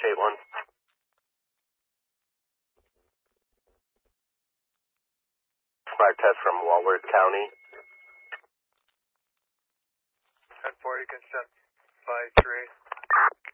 Caitlin. Smart test from Walworth County. 10-4, you can send by 3.